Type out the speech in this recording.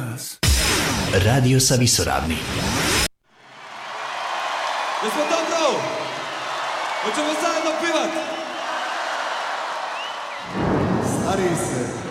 Radio sa Visoravni. Jesmo dobro? Hoćemo zajedno pivat? Stari se.